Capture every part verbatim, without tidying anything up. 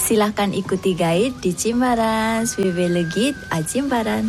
Silahkan ikuti guide di Jimbaran, Swiwi Legit a Jimbaran.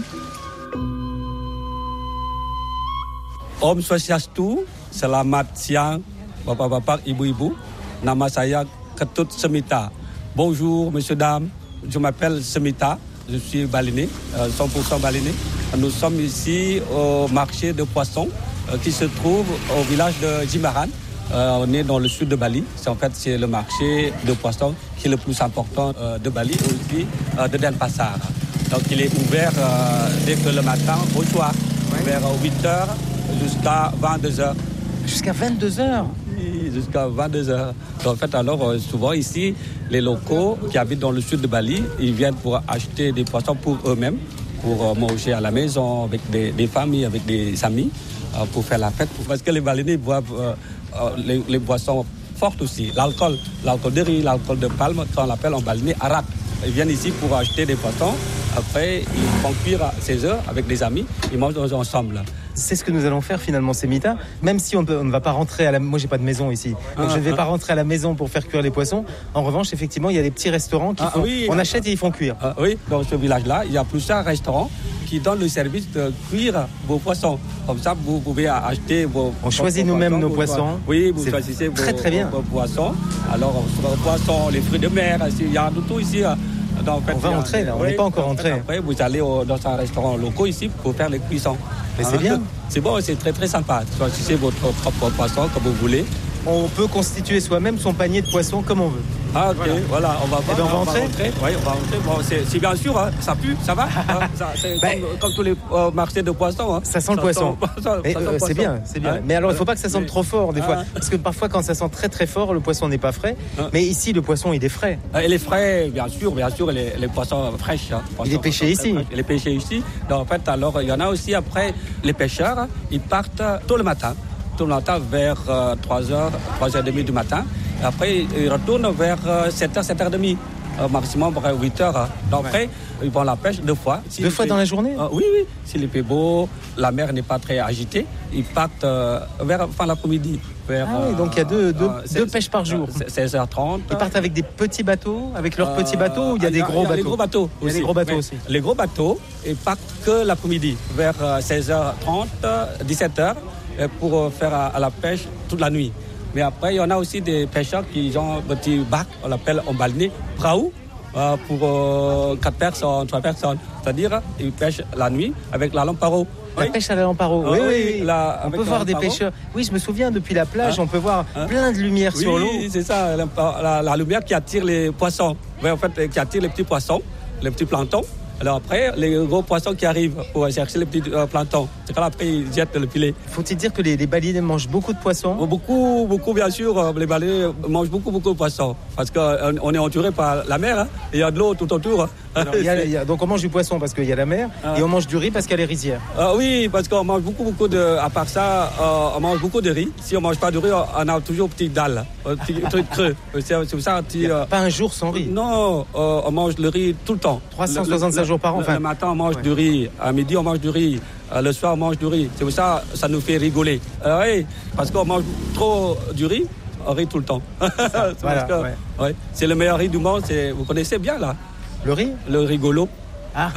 Om Swastiastu, selamat siang bapak-bapak, ibu-ibu. Nama saya Ketut Semita. Bonjour, messieurs, dames. Je m'appelle Semita, je suis balinais, cent pour cent balinais. Nous sommes ici au marché de poissons euh, qui se trouve au village de Jimbaran. Euh, on est dans le sud de Bali. C'est, en fait, c'est le marché de poissons qui est le plus important euh, de Bali, aussi euh, de Denpasar. Donc il est ouvert euh, dès que le matin au soir, ouais. Vers huit heures jusqu'à vingt-deux heures. Jusqu'à vingt-deux heures? Oui, jusqu'à vingt-deux heures. En fait, alors, euh, souvent ici, les locaux qui habitent dans le sud de Bali, ils viennent pour acheter des poissons pour eux-mêmes, pour euh, manger à la maison, avec des, des familles, avec des amis, euh, pour faire la fête. Parce que les Balinais boivent euh, euh, les, les boissons fortes aussi. L'alcool, l'alcool de riz, l'alcool de palme, qu'on appelle en balinais arak. Ils viennent ici pour acheter des poissons. Après, ils font cuire à seize heures avec des amis. Ils mangent ensemble. C'est ce que nous allons faire finalement, Semita. Même si on, peut, on ne va pas rentrer à la... Moi, j'ai pas de maison ici. Donc, ah, je ne vais ah. pas rentrer à la maison pour faire cuire les poissons. En revanche, effectivement, il y a des petits restaurants qui ah, font... Oui, on achète et ils font cuire. Ah, oui, dans ce village-là, il y a plusieurs restaurants qui donnent le service de cuire vos poissons. Comme ça, vous pouvez acheter vos... On choisit nous-mêmes nos poissons. Oui, vous choisissez vos, très, très bien. vos, vos poissons. Alors, vos poissons, les fruits de mer, il y a de tout ici. Donc, en fait, on va entrer là, on n'est oui, pas encore entré. Après, vous allez au, dans un restaurant local ici pour faire les cuissons. Mais hein, c'est bien. C'est bon, c'est très très sympa. Choisissez votre propre poisson comme vous voulez. On peut constituer soi-même son panier de poissons comme on veut. Ah ok, voilà, voilà on va voir. Et ben on va on entrer. Va rentrer. Oui, on va entrer. Bon, c'est, c'est bien sûr, hein, ça pue, ça va. Hein, ça, c'est ben, comme, comme tous les euh, marchés de poissons. Hein. Ça sent le ça poisson. Sent, ça, Et, ça euh, c'est bien, c'est bien. Hein? Mais alors il ne faut pas que ça sente mais... trop fort des fois, parce que parfois quand ça sent très très fort, le poisson n'est pas frais. Hein? Mais ici le poisson il est frais. Il est frais, bien sûr, bien sûr, les, les poissons fraîches. Hein, poissons, il est pêché ici. Il est pêché ici. Donc en fait, alors il y en a aussi après les pêcheurs, ils partent tôt le matin. Tout le matin vers euh, trois heures, trois heures trente du matin. Après, ils retournent vers euh, sept heures, sept heures trente, euh, maximum vers huit heures. Donc ouais. Après, ils vont à la pêche deux fois. Si deux fois fait... dans la journée euh, Oui, oui. S'il fait beau, la mer n'est pas très agitée, ils partent euh, vers fin l'après-midi. Vers, ah oui, donc il y a deux, deux, euh, deux pêches par jour. seize heures trente. Ils partent avec des petits bateaux, avec leurs euh, petits bateaux, ou il y a des gros il y a bateaux? Les gros bateaux il y a des gros bateaux Mais aussi. Les gros bateaux, ils partent que l'après-midi, vers seize heures trente, dix-sept heures. Pour faire à, à la pêche toute la nuit. Mais après, il y en a aussi des pêcheurs qui ont un petit bac, on l'appelle en balinais, praou, euh, pour euh, quatre personnes, trois personnes. C'est-à-dire, ils pêchent la nuit avec la lampe à eau. La oui. pêche à la lampe à eau, oui, oui, oui. La, on peut voir des pêcheurs. Oui, je me souviens, depuis la plage, hein? On peut voir hein? plein de lumière oui, sur l'eau. Oui, c'est ça, la, la, la lumière qui attire les poissons. Oui, en fait, qui attire les petits poissons, les petits planctons. Alors après, les gros poissons qui arrivent pour chercher les petits euh, planctons, c'est quand après ils jettent le filet. Faut-il dire que les, les Balinais mangent beaucoup de poissons? Beaucoup, beaucoup bien sûr. Les Balinais mangent beaucoup, beaucoup de poissons. Parce qu'on est entouré par la mer, hein, et il y a de l'eau tout autour. Alors, il y a, il y a, donc on mange du poisson parce qu'il y a la mer, ah. Et on mange du riz parce qu'il y a les rizières. Ah, oui, parce qu'on mange beaucoup, beaucoup de... À part ça, euh, on mange beaucoup de riz. Si on ne mange pas de riz, on a toujours une petite dalle, un petit truc creux. C'est, c'est ça, petit, il n'y a pas un jour sans riz? Non, euh, on mange le riz tout le temps. trois cent soixante-cinq jours par an. Enfin. Le matin, on mange ouais. du riz. À midi, on mange du riz. Euh, le soir, on mange du riz. C'est pour ça ça nous fait rigoler. Euh, oui, parce qu'on mange trop du riz, on rit tout le temps. c'est, voilà, que, ouais. Ouais, c'est le meilleur riz du monde. C'est, vous connaissez bien, là. Le riz? Le rigolo. Ah.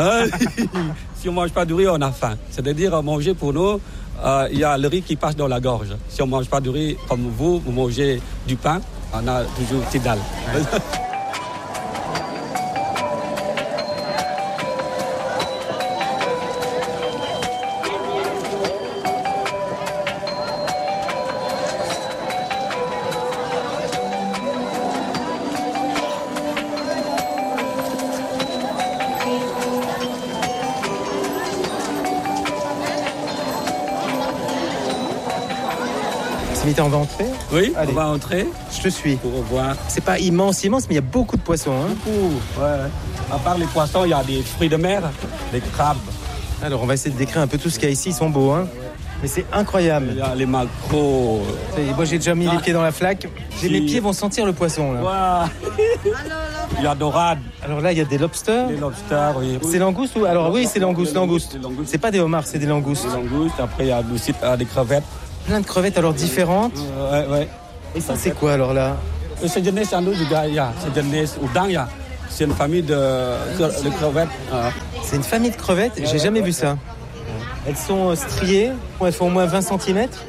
Si on ne mange pas du riz, on a faim. C'est-à-dire, manger pour nous, il euh, y a le riz qui passe dans la gorge. Si on ne mange pas du riz comme vous, vous mangez du pain, on a toujours une petite dalle. Ouais. Semita, on va entrer? Oui, allez. On va entrer. Je te suis. Pour revoir. C'est pas immense, immense, mais il y a beaucoup de poissons. Hein. Beaucoup, ouais. À part les poissons, il y a des fruits de mer, des crabes. Alors, on va essayer de décrire un peu tout ce qu'il y a ici. Ils sont beaux, hein. Mais c'est incroyable. Il y a les maquereaux. Moi, j'ai déjà mis ah. les pieds dans la flaque. Si. Mes pieds vont sentir le poisson, là. Wow. Il y a dorade. Alors là, il y a des lobsters. Des lobsters, oui. C'est langoustes ou... Alors oui, c'est langoustes, langoustes. langoustes. C'est pas des homards, c'est des langoustes. Des langoustes. Après, il y a aussi des crevettes. Plein de crevettes alors différentes. Euh, ouais, ouais. Et ça, c'est quoi alors là? C'est jenis anu juga ya, c'est jenis udang ya. c'est une famille de, de crevettes. Ah. C'est une famille de crevettes, j'ai ouais, jamais ouais, vu ouais. ça. Elles sont striées, elles font au moins vingt centimètres.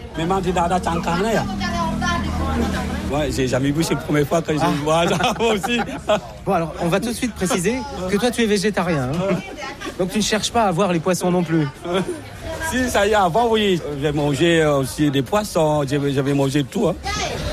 Ouais, j'ai jamais vu, c'est la première fois que je ah. vois moi aussi. Bon, alors, on va tout de suite préciser que toi, tu es végétarien. Hein. Donc, tu ne cherches pas à voir les poissons non plus. Si, ça y est, avant, oui. J'ai mangé aussi des poissons, j'avais mangé tout. Hein.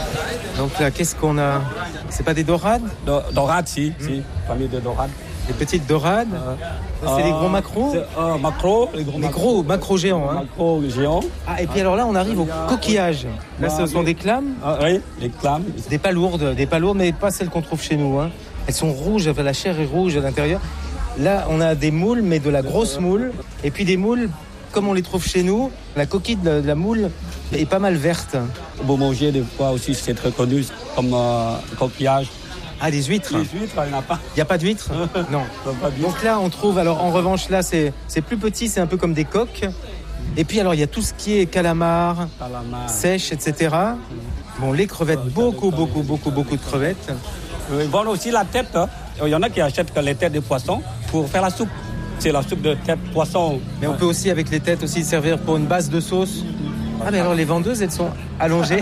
Donc là, qu'est-ce qu'on a? C'est pas des dorades? Do- Dorades, si, mmh. si, famille de dorades. Des petites dorades euh, C'est euh, des gros macros euh, macros, les gros, les gros macros géants. Hein. Macros géants. Ah, et puis alors là, on arrive aux coquillages. Là, ce sont des clames. Ah, oui, des clames. Des palourdes, des palourdes, mais pas celles qu'on trouve chez nous. Hein. Elles sont rouges, enfin, la chair est rouge à l'intérieur. Là, on a des moules, mais de la grosse moule. Et puis des moules, comme on les trouve chez nous, la coquille de la, de la moule est pas mal verte. Vous mangez des fois aussi, c'est très connu, comme euh, coquillage. Ah, des huîtres. Les huîtres, il n'y en a pas. Il n'y a pas d'huîtres? Non. Pas d'huîtres. Donc là, on trouve, alors en revanche, là, c'est, c'est plus petit, c'est un peu comme des coques. Et puis, alors, il y a tout ce qui est calamar, calamar. Sèche, et cetera. Bon, les crevettes, beaucoup, beaucoup, beaucoup, beaucoup de crevettes. Ils vendent aussi la tête. Hein. Il y en a qui achètent les têtes de poissons pour faire la soupe. C'est la soupe de tête poisson. Mais on peut aussi, avec les têtes, aussi servir pour une base de sauce. Ah, mais alors les vendeuses, elles sont allongées.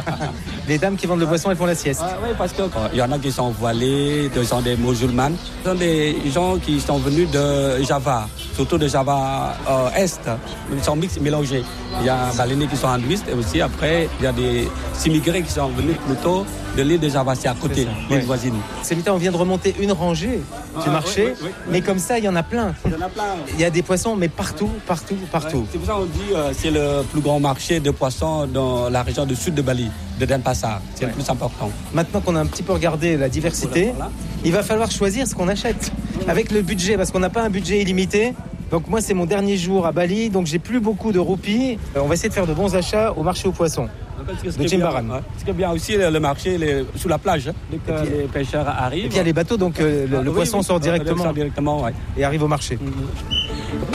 Les dames qui vendent le poisson, elles font la sieste. Ah, oui, parce qu'il euh, y en a qui sont voilés, qui sont des musulmanes. Ce sont des gens qui sont venus de Java, surtout de Java euh, Est. Ils sont mix, mélangés. Il y a baléniers qui sont hindouistes et aussi après, il y a des immigrés qui sont venus plutôt de l'île de Java, c'est à côté, c'est l'île ouais. voisine. Semita, on vient de remonter une rangée du ah, marché, oui, oui, oui, mais comme ça, il y en a plein. Il y en a plein. Il y a des poissons, mais partout, partout, partout. Ouais, c'est pour ça qu'on dit euh, c'est le plus grand marché de poissons dans la région du sud de Bali, de Denpasar. C'est ouais. le plus important. Maintenant qu'on a un petit peu regardé la diversité, voilà. il va falloir choisir ce qu'on achète avec le budget, parce qu'on n'a pas un budget illimité. Donc moi, c'est mon dernier jour à Bali, donc j'ai plus beaucoup de roupies. On va essayer de faire de bons achats au marché aux poissons. De Jimbaran. Ce qui est bien aussi, le marché les, sous la plage, hein, dès que puis, les pêcheurs arrivent. Et puis il y a les bateaux, donc euh, le, ah, le oui, poisson oui, sort directement, sort directement ouais. et arrive au marché. Mm-hmm.